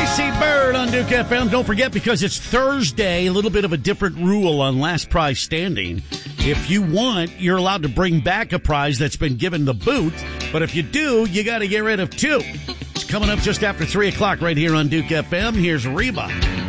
Casey Bird on Duke FM. Don't forget, because it's Thursday, a little bit of a different rule on last prize standing. If you want, you're allowed to bring back a prize that's been given the boot. But if you do, you got to get rid of two. It's coming up just after 3 o'clock right here on Duke FM. Here's Reba.